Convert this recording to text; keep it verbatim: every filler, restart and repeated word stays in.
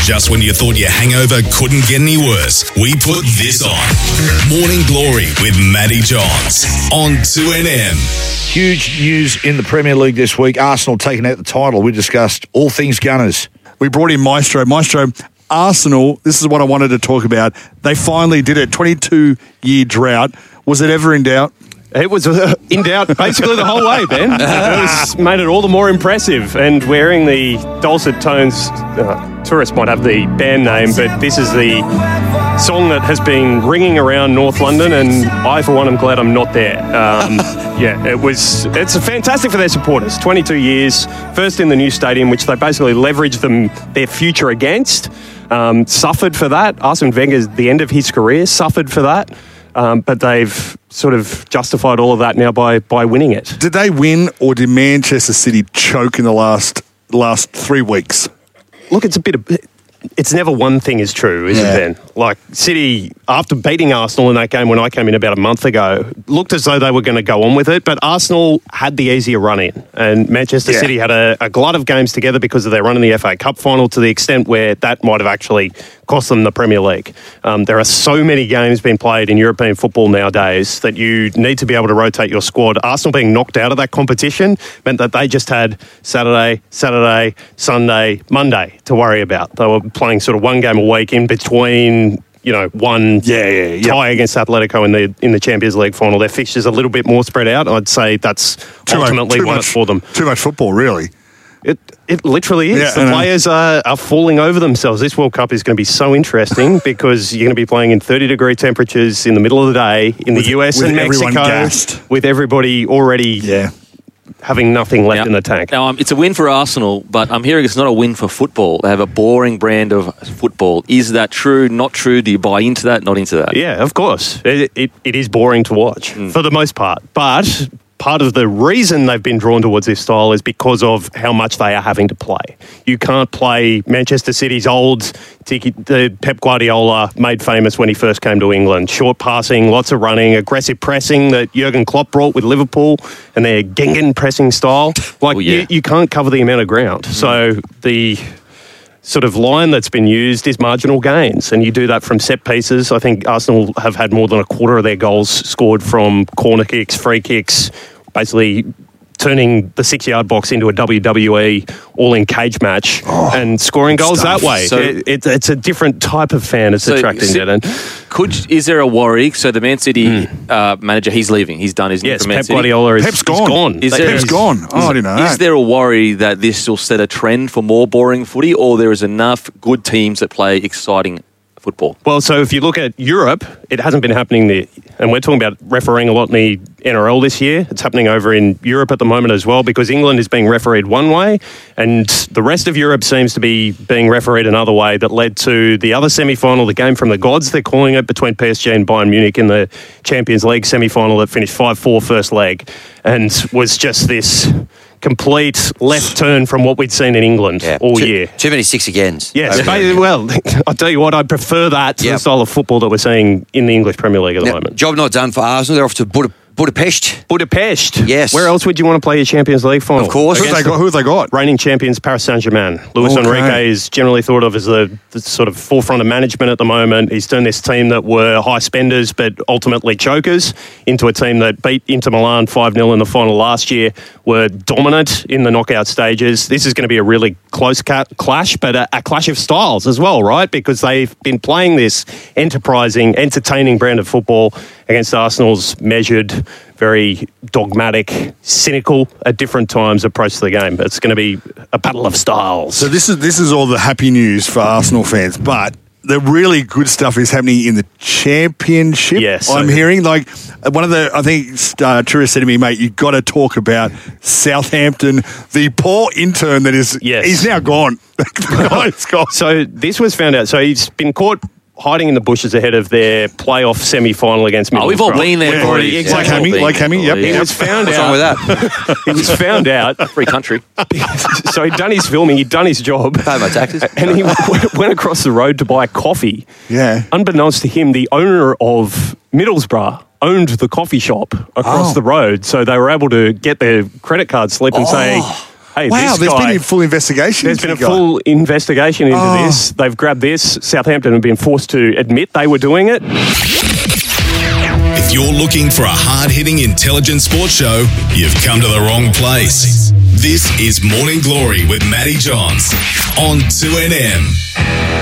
Just when you thought your hangover couldn't get any worse, we put this on. Morning Glory with Matty Johns on two N M. Huge news in the Premier League this week. Arsenal taking out the title. We discussed all things Gunners. We brought in Maestro. Maestro, Arsenal, this is what I wanted to talk about. They finally did it. twenty-two year drought. Was it ever in doubt? It was uh, in doubt basically the whole way, Ben. It was, made it all the more impressive. And wearing the dulcet tones, uh, tourists might have the band name, but this is the song that has been ringing around North London, and I, for one, am glad I'm not there. Um, yeah, it was. It's fantastic for their supporters. twenty-two years, first in the new stadium, which they basically leveraged them their future against. Um, suffered for that. Arsene Wenger, the end of his career, suffered for that. Um, but they've sort of justified all of that now by by winning it. Did they win, or did Manchester City choke in the last last three weeks? Look, it's a bit of... It's never one thing is true, is yeah. it, Ben? Like, City, after beating Arsenal in that game when I came in about a month ago, looked as though they were going to go on with it, but Arsenal had the easier run in, and Manchester yeah. City had a, a glut of games together because of their run in the F A Cup final, to the extent where that might have actually cost them the Premier League. Um, there are so many games being played in European football nowadays that you need to be able to rotate your squad. Arsenal being knocked out of that competition meant that they just had Saturday, Saturday, Sunday, Monday to worry about. They were playing sort of one game a week in between, you know, one yeah, yeah, yeah. tie against Atletico in the in the Champions League final. Their fixtures a little bit more spread out. I'd say that's too ultimately much, won much, it for them. Too much football, really. It it literally is. Yeah, the players are, are falling over themselves. This World Cup is going to be so interesting because you're going to be playing in thirty degree temperatures in the middle of the day in with, the U S with and Mexico, gassed. with everybody already yeah. having nothing left now, in the tank. Now, um, it's a win for Arsenal, but I'm hearing it's not a win for football. They have a boring brand of football. Is that true? Not true? Do you buy into that? Not into that? Yeah, of course. It, it, it is boring to watch mm. for the most part. But part of the reason they've been drawn towards this style is because of how much they are having to play. You can't play Manchester City's old tiki, the Pep Guardiola made famous when he first came to England. Short passing, lots of running, aggressive pressing that Jurgen Klopp brought with Liverpool, and their Gengen pressing style. Like, oh, yeah. you, you can't cover the amount of ground. Mm. So the sort of line that's been used is marginal gains, and you do that from set pieces. I think Arsenal have had more than a quarter of their goals scored from corner kicks, free kicks, basically turning the six-yard box into a W W E all-in cage match oh, and scoring goals stuff. that way. So, it, it, it's a different type of fan it's so, attracting, so, Denon. Could is there a worry? So the Man City mm. uh, manager, he's leaving. He's done, isn't yes, he? Yes, Pep City? Guardiola is Pep's gone. gone. Is they, there, Pep's gone. Oh, is, I didn't know Is that. there a worry that this will set a trend for more boring footy, or there is enough good teams that play exciting football? Well, so if you look at Europe, it hasn't been happening there. And we're talking about refereeing a lot in the N R L this year. It's happening over in Europe at the moment as well, because England is being refereed one way and the rest of Europe seems to be being refereed another way. That led to the other semi-final, the game from the gods, they're calling it, between P S G and Bayern Munich in the Champions League semi-final that finished five four first leg, and was just this complete left turn from what we'd seen in England yeah. all too, year. Too many six agains. Yes, well, I'll tell you what, I prefer that to yep. the style of football that we're seeing in the English Premier League at the now, moment. Job not done for Arsenal. They're off to Budapest. Budapest. Budapest. Yes. Where else would you want to play your Champions League final? Of course. Who have they got? Who have they got? Reigning champions Paris Saint-Germain. Luis okay. Enrique is generally thought of as the, the sort of forefront of management at the moment. He's turned this team that were high spenders but ultimately chokers into a team that beat Inter Milan five nil in the final last year, were dominant in the knockout stages. This is going to be a really close ca- clash, but a, a clash of styles as well, right? Because they've been playing this enterprising, entertaining brand of football against Arsenal's measured, very dogmatic, cynical at different times approach to the game. It's going to be a battle of styles. So this is this is all the happy news for Arsenal fans, but the really good stuff is happening in the Championship. Yes, I'm so hearing like one of the I think uh, tourists said to me, mate, you've got to talk about Southampton, the poor intern that is. Yes. He's now gone. He's gone. So this was found out. So he's been caught hiding in the bushes ahead of their playoff semi-final against Middlesbrough. Oh, we've all been there yeah, already. Exactly. Like Hammy, like Hammy, yep. He was found What's out. wrong with that? He was found out. Free country. So he'd done his filming, he'd done his job. Pay my taxes. And he went, went across the road to buy coffee. Yeah. Unbeknownst to him, the owner of Middlesbrough owned the coffee shop across oh. the road. So they were able to get their credit card slip and oh. say, Hey, Wow, this there's guy, been a full investigation. There's into been a the guy. full investigation into Oh. this. They've grabbed this. Southampton have been forced to admit they were doing it. If you're looking for a hard-hitting, intelligent sports show, you've come to the wrong place. This is Morning Glory with Matty Johns on two N M.